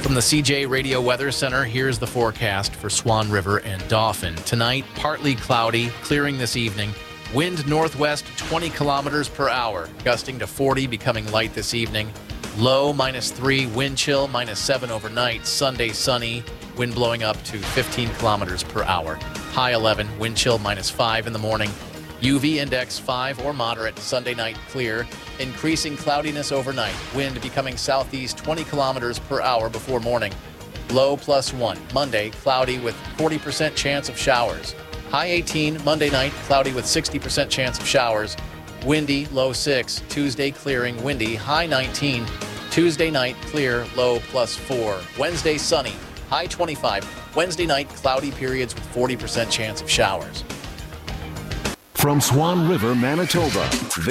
From the CJ Radio Weather Center, here's the forecast for Swan River and Dauphin. Tonight, partly cloudy, clearing this evening. Wind northwest 20 kilometers per hour, gusting to 40, becoming light this evening. Low -3, wind chill -7 overnight. Sunday sunny, wind blowing up to 15 kilometers per hour. High 11, wind chill -5 in the morning. UV index 5 or moderate. Sunday night clear. Increasing cloudiness overnight. Wind becoming southeast 20 kilometers per hour before morning. Low +1. Monday cloudy with 40% chance of showers. High 18. Monday night cloudy with 60% chance of showers. Windy, low 6. Tuesday clearing, windy, high 19. Tuesday night clear, low +4. Wednesday sunny, high 25. Wednesday night cloudy periods with 40% chance of showers. From Swan River, Manitoba.